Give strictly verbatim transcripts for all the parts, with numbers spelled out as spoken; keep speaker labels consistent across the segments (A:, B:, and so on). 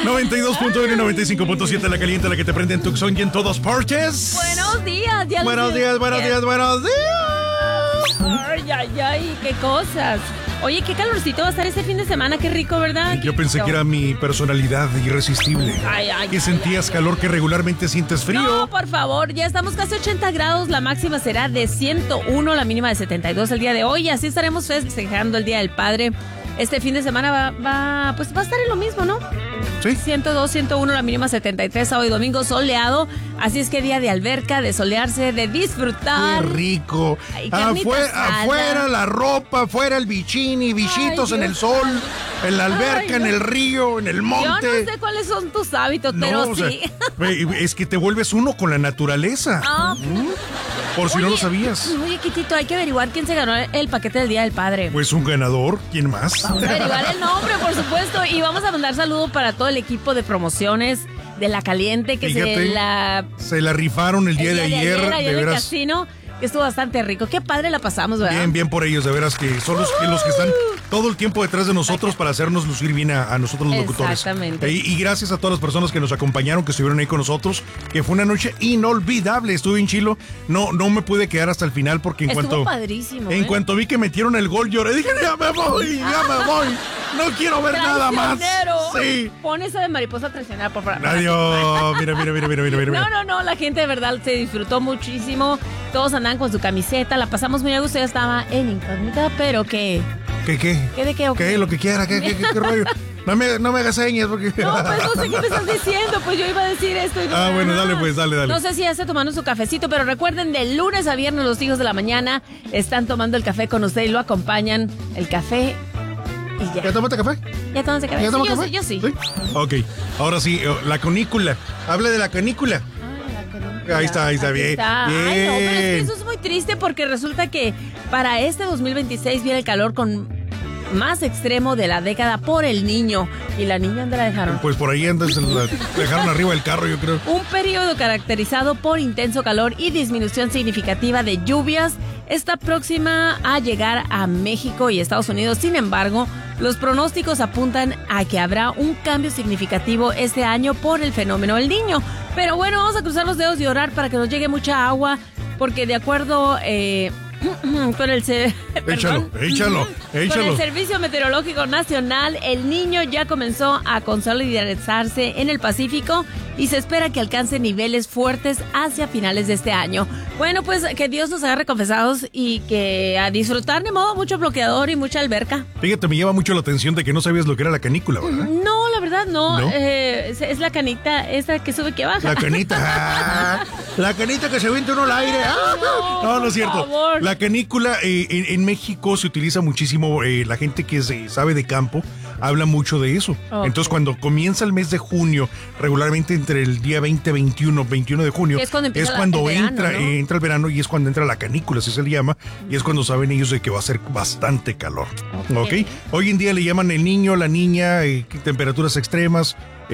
A: noventa y dos punto uno y noventa y cinco punto siete La Caliente, la que te prende en Tucson y en todas partes.
B: Buenos días. Ya
A: buenos días, buenos días, buenos días.
B: Ay, ay, ay, qué cosas. Oye, qué calorcito va a estar este fin de semana, qué rico, ¿verdad?
A: Yo pensé que era mi personalidad irresistible.
B: Ay, ay,
A: que
B: ay,
A: sentías
B: ay,
A: calor, ay. Que regularmente sientes frío.
B: No, por favor, ya estamos casi ochenta grados, la máxima será de ciento uno, la mínima de setenta y dos el día de hoy, así estaremos festejando el Día del Padre. Este fin de semana va, va, pues va a estar en lo mismo, ¿no?
A: Sí.
B: ciento dos, ciento uno, la mínima setenta y tres, sábado y domingo soleado. Así es que día de alberca, de solearse, de disfrutar.
A: ¡Qué rico!
B: Ay,
A: afuera, afuera la ropa, afuera el bichini, bichitos en el sol, en la alberca, Ay, en el río, en el monte.
B: Yo no sé cuáles son tus hábitos, no, pero sí.
A: Sea, es que te vuelves uno con la naturaleza.
B: Ah,
A: ¿Mm? Por si oye, no lo sabías.
B: Oye, Quitito, hay que averiguar quién se ganó el paquete del Día del Padre.
A: Pues un ganador, ¿quién más?
B: Vamos a averiguar el nombre, por supuesto. Y vamos a mandar saludos para todo el equipo de promociones de La Caliente, que
A: Fíjate,
B: se la...
A: Se la rifaron el día, el día de, de ayer, ayer,
B: ayer
A: de
B: en el
A: veras.
B: Casino. Que estuvo bastante rico. Qué padre la pasamos, ¿verdad?
A: Bien, bien por ellos, de veras que son los, uh-huh. los que están todo el tiempo detrás de nosotros para hacernos lucir bien a, a nosotros los locutores.
B: Exactamente.
A: Y, y gracias a todas las personas que nos acompañaron, que estuvieron ahí con nosotros, que fue una noche inolvidable. Estuve en Chilo, no, no me pude quedar hasta el final porque en
B: estuvo
A: cuanto
B: padrísimo,
A: en
B: ¿eh?
A: cuanto vi que metieron el gol, lloré, dije, ya me voy, ya me voy. No quiero ver nada más. Sí.
B: Pon esa de mariposa traicionera, por favor.
A: Adiós. Mira, mira, mira, mira, mira, mira.
B: No, no, no, la gente de verdad se disfrutó muchísimo. Todos andaban con su camiseta, la pasamos muy a gusto, ya estaba en incógnita, pero ¿qué?
A: ¿Qué, qué?
B: ¿Qué de qué?
A: ¿Qué? Lo que quiera, ¿qué, qué, qué, qué rollo? No me, no me hagas señas porque...
B: No, pues no sé qué me estás diciendo, pues yo iba a decir esto. Y no,
A: ah, bueno, dale pues, dale, dale.
B: No sé si ya está tomando su cafecito, pero recuerden, de lunes a viernes los hijos de la mañana están tomando el café con usted y lo acompañan. El café y ya.
A: ¿Ya tomaste café?
B: ¿Ya tomaste café?
A: ¿Ya tomaste
B: sí,
A: café?
B: Yo sí, yo sí.
A: ¿Sí? Ok, ahora sí, la canícula. Hable de la canícula. Ahí está, ahí está, bien.
B: Está.
A: bien.
B: Ay, no, pero es que eso es muy triste porque resulta que para este dos mil veintiséis viene el calor con más extremo de la década por el niño. ¿Y la niña dónde la dejaron?
A: Pues por ahí antes la dejaron arriba del carro, yo creo.
B: Un periodo caracterizado por intenso calor y disminución significativa de lluvias está próxima a llegar a México y Estados Unidos. Sin embargo, los pronósticos apuntan a que habrá un cambio significativo este año por el fenómeno del Niño. Pero bueno, vamos a cruzar los dedos y orar para que nos llegue mucha agua, porque de acuerdo eh, con el se-
A: échalo, échalo, échalo.
B: Con el Servicio Meteorológico Nacional, el Niño ya comenzó a consolidarse en el Pacífico y se espera que alcance niveles fuertes hacia finales de este año. Bueno, pues que Dios nos agarre confesados y que a disfrutar, de modo, mucho bloqueador y mucha alberca.
A: Fíjate, me llama mucho la atención de que no sabías lo que era la canícula, ¿verdad?
B: No, la verdad no.
A: ¿No?
B: Eh, es, es la canita esta que sube que baja.
A: La canita. La canita que se vente uno al aire.
B: No,
A: no, no es cierto.
B: favor.
A: La canícula eh, en, en México se utiliza muchísimo. Eh, la gente que se sabe de campo habla mucho de eso.
B: Okay.
A: Entonces, cuando comienza el mes de junio, regularmente entre el día veinte, veintiuno, veintiuno de junio,
B: es cuando,
A: es cuando
B: la, el verano,
A: entra,
B: ¿no?
A: eh, entra el verano y es cuando entra la canícula, así se le llama, y es cuando saben ellos de que va a ser bastante calor.
B: Okay.
A: ¿Ok? Hoy en día le llaman el niño, la niña, eh, temperaturas extremas.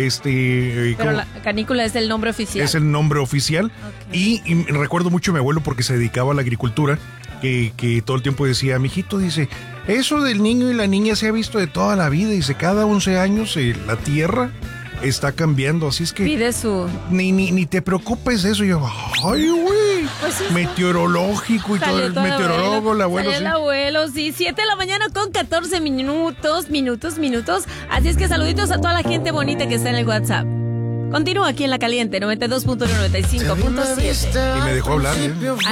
A: Este, eh,
B: Pero
A: como,
B: la canícula es el nombre oficial.
A: Es el nombre oficial.
B: Okay.
A: Y, y recuerdo mucho a mi abuelo porque se dedicaba a la agricultura, que, que todo el tiempo decía, mijito, dice, eso del niño y la niña se ha visto de toda la vida. Dice, cada once años eh, la tierra está cambiando, así es que
B: pide su...
A: Ni, ni, ni te preocupes de eso. Y yo, ay, güey,
B: pues sí,
A: meteorológico y todo, el meteorólogo, el abuelo.
B: Salió
A: sí.
B: el abuelo, sí, siete de la mañana con catorce minutos, minutos, minutos. Así es que saluditos a toda la gente bonita que está en el WhatsApp. Continúa aquí en La Caliente, noventa y dos punto uno, noventa y cinco punto siete.
A: Y me dejó hablar, ¿eh?